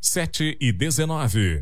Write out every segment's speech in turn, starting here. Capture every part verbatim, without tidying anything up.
sete e dezenove.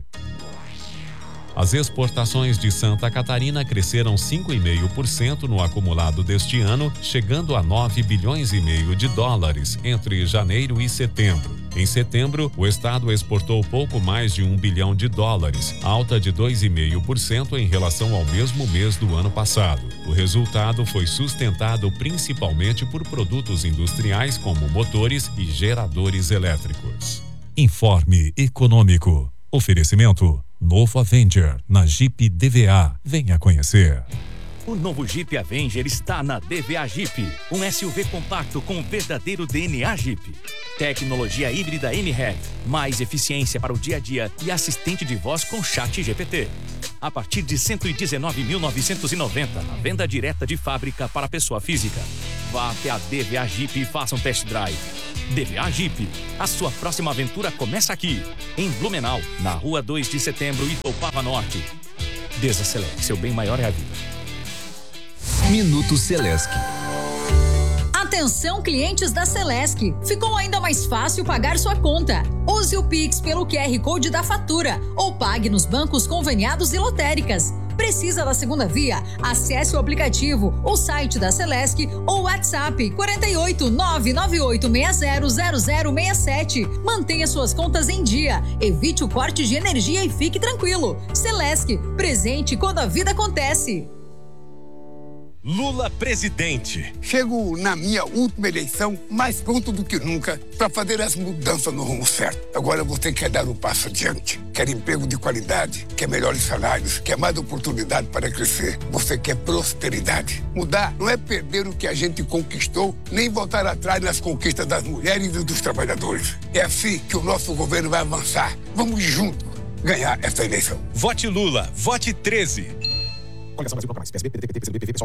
As exportações de Santa Catarina cresceram cinco vírgula cinco por cento no acumulado deste ano, chegando a nove bilhões e meio de dólares entre janeiro e setembro. Em setembro, o estado exportou pouco mais de um bilhão de dólares, alta de dois vírgula cinco por cento em relação ao mesmo mês do ano passado. O resultado foi sustentado principalmente por produtos industriais como motores e geradores elétricos. Informe Econômico. Oferecimento Novo Avenger na Jeep D V A. Venha conhecer. O novo Jeep Avenger está na D V A Jeep. Um S U V compacto com o verdadeiro D N A Jeep. Tecnologia híbrida M-Head, mais eficiência para o dia a dia e assistente de voz com chat G P T. A partir de cento e dezenove mil novecentos e noventa, a venda direta de fábrica para pessoa física. Vá até a D V A Jeep e faça um test drive. D V A Jeep, a sua próxima aventura começa aqui, em Blumenau, na rua dois de setembro, Itaupava Norte. Desacelere, seu bem maior é a vida. Minuto Celesc. Atenção, clientes da Celesc, ficou ainda mais fácil pagar sua conta. Use o Pix pelo Q R Code da fatura ou pague nos bancos conveniados e lotéricas. Precisa da segunda via? Acesse o aplicativo, o site da Celesc ou o WhatsApp quatro oito nove nove oito seis zero zero zero seis sete. Mantenha suas contas em dia, evite o corte de energia e fique tranquilo. Celesc, presente quando a vida acontece. Lula presidente. Chego na minha última eleição mais pronto do que nunca para fazer as mudanças no rumo certo. Agora você quer dar um passo adiante, quer emprego de qualidade, quer melhores salários, quer mais oportunidade para crescer. Você quer prosperidade. Mudar não é perder o que a gente conquistou, nem voltar atrás nas conquistas das mulheres e dos trabalhadores. É assim que o nosso governo vai avançar. Vamos juntos ganhar essa eleição. Vote Lula, vote treze. Coligação Brasil Procura Mais, P S B, P D T, P C B, P V, PSOL,